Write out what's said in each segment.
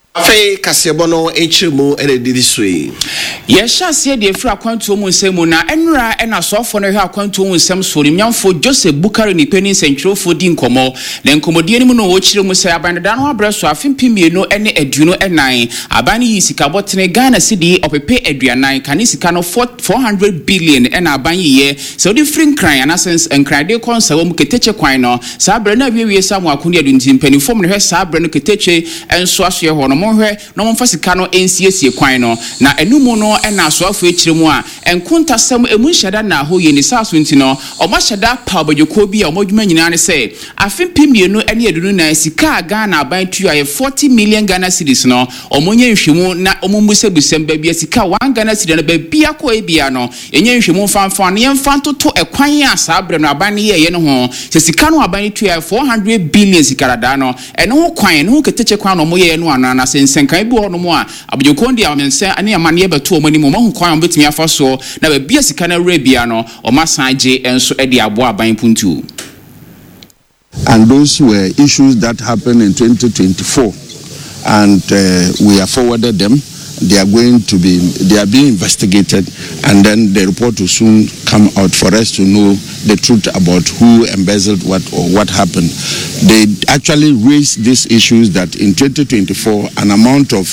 Afe kasebono enchemu ene didisui. Yesha se de fra kwantu mu nsemu na enra ena sofo no hwa kwantu mu nsem so rimnyamfo Joseph Bukari ni peni sentrofo di nkomo na nkomodie ni mu no wo chire mu se abanda no abreso afimpiemienu ene aduno enan abani yi sika botene Ghana cedi opepe aduanan kane sika no 400 billion ena abanyi ye so di free cran anasens enkrade konsa wo mu keteche kwan no sabre na wiewie samu akoni adunti mpanifom no hwe sabre no keteche enso aso ye ho no monhwe no momfa sika no ensiesie kwan no na enumu no ena so afu echire mu a enkunta sam emunhyada na ho ye ni saso nti no omahada pa obodwoko bi a omodwuma nyina ne se afimpiemienu ene adunu na sika Ghana aban tuya ye 40 million Ghana cedis no omonye nhwemu na omumbusebusemba bia sika 1 Ghana cedi na bia ko ebia no enye nhwemu fanfan ne yemfa toto ekwan a sabre no aban ne ye no ho se sika no aban tuya 400 billion sikarada no ene ho kwan no keteche kwan no moye no anana senkan bi ho no mo a abodwoko ndi amense ane amane beto omani mo ho kwan betimi afa so na bia sika na rebia no omasanje enso edi abo aban puntu. And those were issues that happened in 2024, and we have forwarded them. They are being investigated, and then the report will soon come out for us to know the truth about who embezzled what or what happened. They actually raised these issues that in 2024 an amount of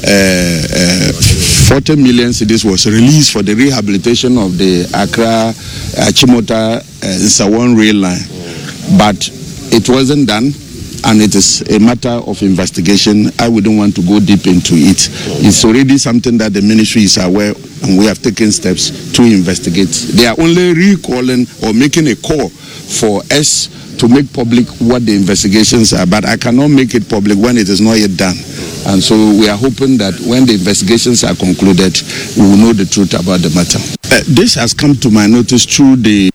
40 million cedis was released for the rehabilitation of the Accra Chimota Nsawon rail line, but it wasn't done. And it is a matter of investigation. I wouldn't want to go deep into it. It's already something that the ministry is aware, and we have taken steps to investigate. They are only recalling or making a call for us to make public what the investigations are, but I cannot make it public when it is not yet done. And so we are hoping that when the investigations are concluded, we will know the truth about the matter. This has come to my notice through the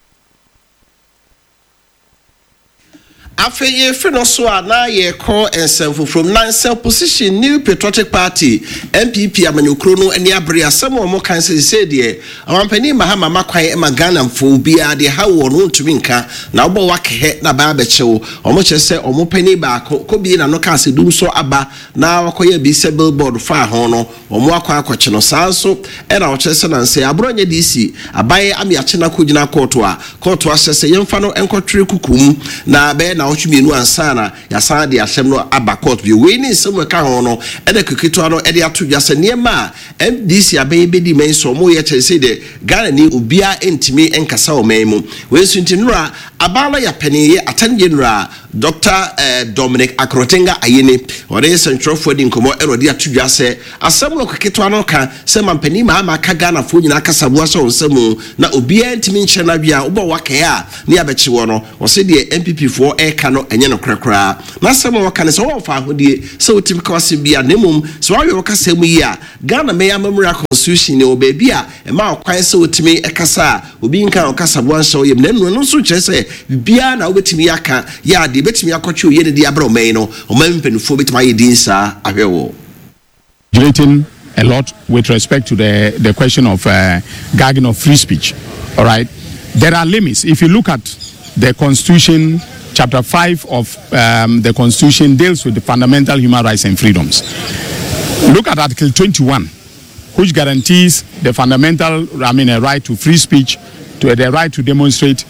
Afe ye freno so na ye call ensemfo from nansel position New Patriotic Party MPP amanyokro no ani abre asem o mo kan se de amampani mahama makwan e magana mfo bia de ha wo no ntumi nka na obo wakehe na ba bechewo o mo chese o mo pani ba ko bi na no ka se dum so aba na wakoye bi se billboard fa ho no o mo akwache no sanso e na o chese na nse abronye DC abaye amiache na kogina court a chese yemfa no enkotwere kukum na be na ochimienu ansana ya san de asem no aba court bi we ni nsem ka ho no e de keketo no e de atodwa se niema MDC abaye bedi men so mo ye chese de Ghana ni obia entimi enkasa o memu we suntinura abala ya paniye atan general Dr. Dominic Akrotenga Ayene ore central for the nkomo erodi atodwa se asem no keketo no ka se mampani ma ka Ghana fo nyina kasaboa so nsemu na obia entimi nche na bia obo wake a ne abechi wo no wo se de MPP for kano enye no krakra na sem wo kan se wo fa hodie se otim ka wase bia nemum so awe wo kasem yi a Ghana me amamura constitution ne obabi a e ma okwan se otimi ekasa obi nka okasabo anso yem nenu no so kire se bia na obetimi aka ya de betimi akotwe oye de abra omen no omampenfo betimi aye dinsa ahwewo relating a lot with respect to the question of gagging of free speech. All right, there are limits. If you look at the Constitution, Chapter 5 of the Constitution deals with the fundamental human rights and freedoms. Look at Article 21, which guarantees the fundamental, a right to free speech, to the right to demonstrate,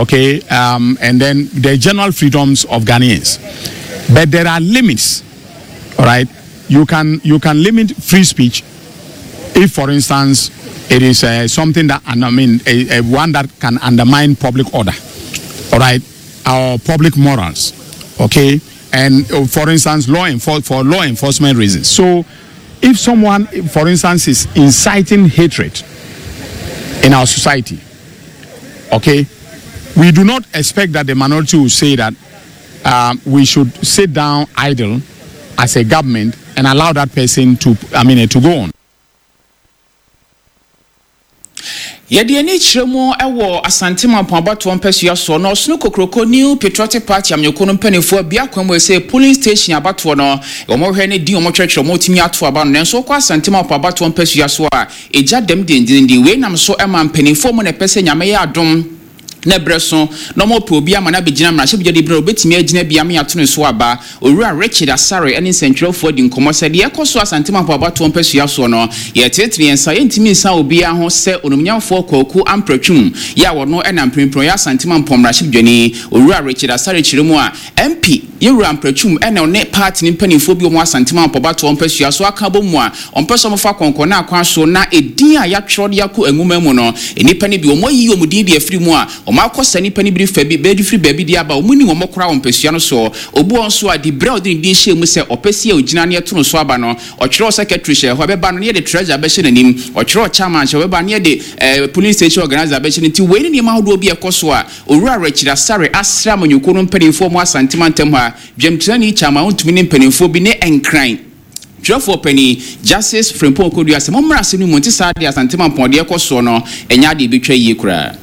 and then the general freedoms of Ghanaians. But there are limits, all right? You can limit free speech if, for instance, it is something that, one that can undermine public order, all right? Our public morals, and for instance, for law enforcement reasons. So, if someone, for instance, is inciting hatred in our society, we do not expect that the minority will say that we should sit down idle as a government and allow that person to go on. Yedi eni chiremo ewo asantima pambato mpesua so no sunu kokroko New Patriotic Party amnyoko no mpanefo bia kwamwe se polling station abato no omohwe ne di omotwetwe omotimi ato aba no nenso kwa asantima pambato mpesua so a eja dem dendindi we nam so ema mpanefo mo ne pese nyame ya adom na breso no mo pro bia ma na begina mrahye bia de bro betimi agina bia me atone so aba owura Richard Asare ene central for di nkomo se de ekoso asantema po abato mpasua so no ye tetri ensa ye ntimi nsa obia ho se onomnyamfo kwaku ampratwum ya wono ena mprempro ya asantema po mrahye bidwani owura Richard Asare chiremu a MP ye wura ampratwum ena ne party ni mpanimfo bi omo asantema po abato mpasua so aka bomu a ompeso mo fa konkona akwa so na edin a ya twrode yakọ enwuma mu no enipa ne bi omo yi omudin bi afiri mu a makosa nipa ni biri fabi be difri baby dia ba omuni wo mokora wo mpesua no so obu onso a di bra odin din hye mu se opesi a ogina ne to no so aba no ochiro secretary hye ho be ba no ne de treasure be hye nanim ochiro chairman hye be ba ne de police station organizer be hye nti we ni ma hodo bi ekoso a owura Richard Asare asra manyuko no mpanimfo mu asantima ntem ha dwemtrani chairman ontumi ne mpanimfo bi ne enkran Jofo Penny Justice Frimpong Kodu asemo mrase no monti sa de asantima pon de ekoso no enya de bi twa yie kura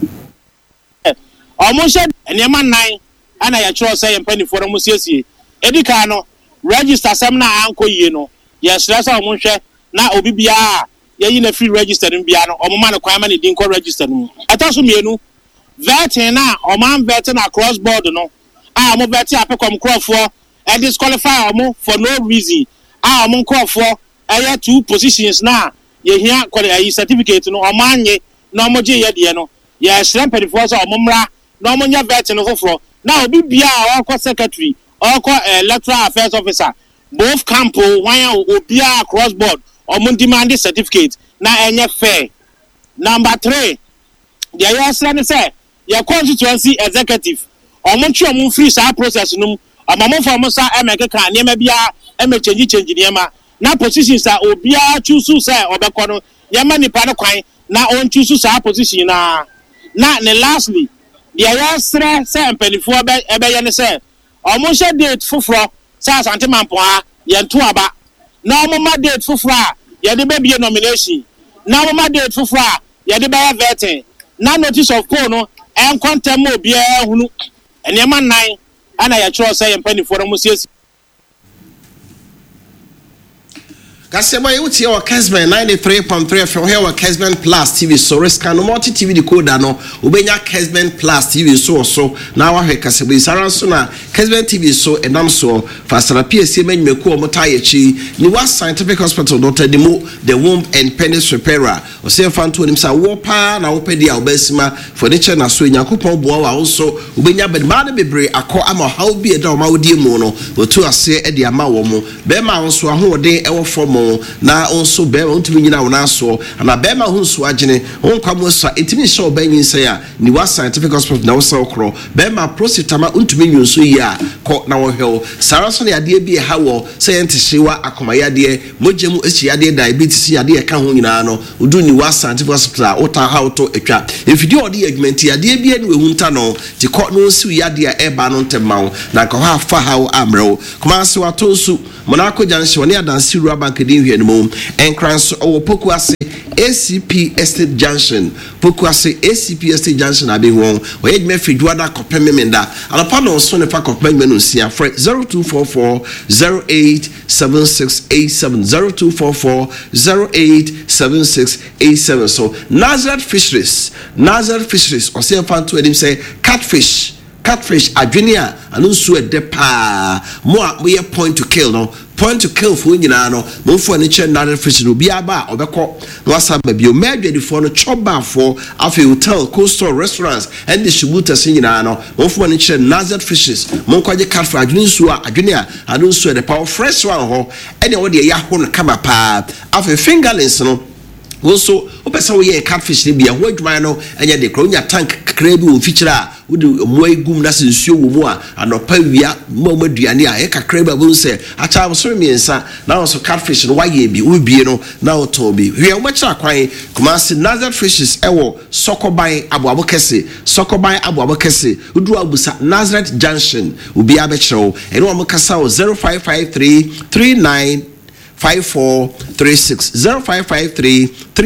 almost enema nine ana ya chiro say empanifo no musiesie edika no register sam na anko yie no ya stressa o monhwe na obi bia ya yi na free register no bia no o mama no kwan ma ne din ko register no ataso mienu vetting na o man vetting across board no mo vetting apekom crofo e disqualify o for no reason mo crofo aya two positions na ye hia qualify certificate no o manye na mo je ye de no ya strempanifo so o momra no monya vetting no foforo na obi bia a secretary or electoral affairs officer both campo wan obia cross board or demand certificate na enye fair. Number 3 the yes say your constituency executive or mon free sa process no amamo for mo sa emeke kan niam bia change niam na positions a obia choose say obekọ no yema nipa no kwan na on choose sa position na lastly the ayasre say empanifo ebe ye ne say omo she date foforo say asante mampo ha ye nto aba na omo ma date foforo a ye de be nomination na omo ma date foforo a ye de be vetting na notice of call no en kontem obi ehunu enema nan ana ya chiro say empanifo no musiesi Kasema yuti wa Kesben 93.3 FM here wa Kesben Plus TV so riska no multi TV decoder no ubenya Kesben Plus TV so na wa he kaseba isara so na Kesben TV so enam so fasara PSC menmeku omotayechi ni wa scientific hospital Dr. Dimo the womb and penis repairer o se fanto nim sa wo pa na wo pedi a obesima furniture na so yakopon boa wa so ubenya bedma de bebre akọ ama how bi eda o ma wodi mu no otu ase e de ama wo mu be ma so ahoden e wo form na also be ontumi nyina wona so na be ma hu so agene onkwamo so etimi show be nyinsa ya ni wa scientific hospital na wo so okro be ma prositama ontumi nyunso yi a ko na wo hwe sara so ne ade bi ha wo scientist akoma yade mojemu echi yade diabetes yade e ka ho nyina no odu ni wa scientific hospital ota ha to etwa efidi odi argument yade bi ene we hunta no ti ko no si yade a eba no ntema na ko ha fa ha amrewo kuma se wa to su monako janse woni adansi ruwa bank de Encrans or Pokuase ACP Estate Junction. Pokuase ACP Estate Junction Abihon, where it may feed Wada Copemenda, and upon also the pack of Benmenusia for 0244 087687 0244 087687. So Nazareth Fisheries, or say fan to him say catfish adwenia anu so e de pa mo a we point to kill no point to kill for nyina no mo fo ne che na fish no bia ba obekọ no asaba bio medwedi for no choba for afi hotel coastal restaurants and distributors nyina no mo fo ne che Nazareth fishes mo kwaje catfish adwenia anu so e de pa fresh one ho ene wo de ya ho no kama pa afi fingerlings no also opesa wo ye catfish ne bia ho adwuma no enye de kronya tank krebi wo fichira wodi moy gum na sensuo wo mu a anopa wia mo maduane a e kakra ba bo se acha wo so miensa na wo so catfish no waye bi wo bie no na wo to bi hwe wo kira kwan kuma se Nazareth fishes ewo sokoban aboabo kese udu abusa Nazareth Junction obi abekrewo ene wo kasa wo 0553 39 5436 0553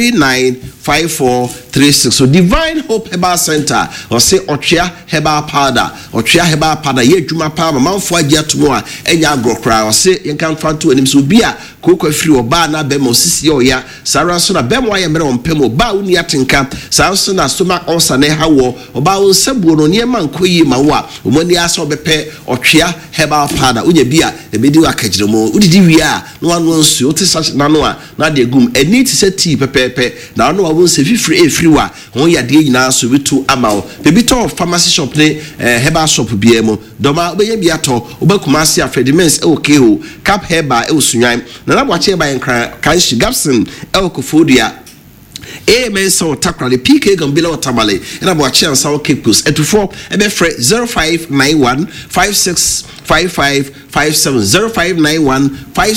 395436. So Divine Hope Herbal Center or say Ochia Herbal Powder ye juma powder manfo agia tomo a enya agrokra or say yen kan fanto anim so bia koko free oba na be mo sisi oya sara so na be mo aye mere on pemo ba uni atenka sa so na stomach ulcer na hawo oba won sebuo no ne man koyi ma wo a omani asa obepe Ochia Herbal Powder unya bia e bedi wa kagire mo udidi wi a no anu nsu oti sa na no a na de gum eni ti se tea pepepe na no won se free wa won ya de nyina so bitu ama bebi to pharmacy shop ne herbal shop bia mo doma obeye bia to obakumase afrediments okay ho cap herbal sunwan na na bwache ba nkran kan shi gapson elkofodia Amen so takrale PK Gambila Watamale and Abuachi and Sour Capus at 0591 565557 0591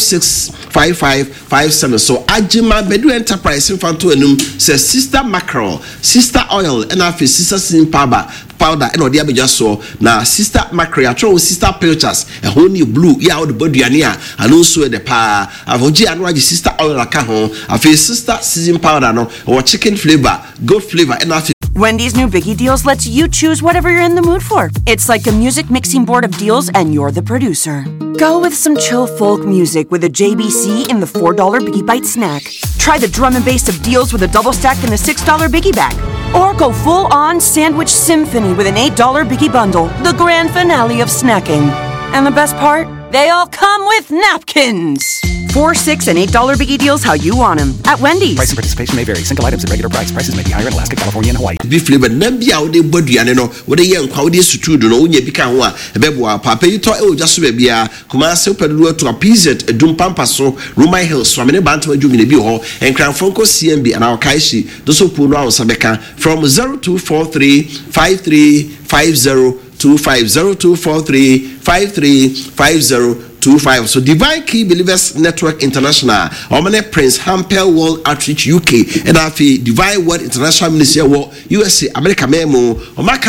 565557. So Ajima Bedu Enterprise in Fanto Enum says Sister Mackerel, Sister Oil, and after Sister Sin Powder and Odia just saw now Sister Mackerel, Sister Pilchers, a whole new blue, yeah, the body and also the power of Oji and Raji Sister Oil Akaho, a face Sister Season Powder no, or chicken flavor, goat flavor, and after Wendy's new Biggie Deals lets you choose whatever you're in the mood for. It's like a music mixing board of deals, and you're the producer. Go with some chill folk music with a JBC in the $4 Biggie Bite snack. Try the drum and bass of deals with a double stack in the $6 Biggie bag. Or go full-on sandwich symphony with an $8 Biggie bundle, the grand finale of snacking. And the best part? They all come with napkins. $4, $6, and $8 Biggie Deals how you want them at Wendy's. Price and participation may vary. Single items at regular price. Prices may be higher in Alaska, California, and Hawaii. Beef flavor nambia wo de boduane no wo de yen kwa wo de sutudu no wonya bi kan ho a ebeboa papa yi to e oja so be bia kuma se pedu to PZ edum pampa so Roman Hills so amene bantam adwumi na bi ho enkran fonko CMB and our kaishi do so pu no awosabeka from 0243 5350 25023535025. So Divine Key Believers Network International, Omane Prince Hampel World Outreach UK, and Divine World International Ministry USA, America Memo,